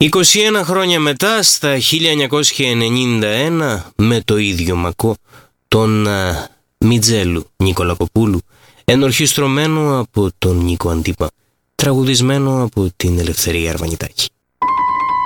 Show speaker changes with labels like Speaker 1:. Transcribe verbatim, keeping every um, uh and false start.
Speaker 1: είκοσι ένα χρόνια μετά, στα χίλια εννιακόσια ενενήντα ένα, με το ίδιο μακό, τον α, Μιτζέλου Νικολακοπούλου, ενορχιστρωμένο από τον Νίκο Αντίπα, τραγουδισμένο από την Ελευθερία Αρβανιτάκη.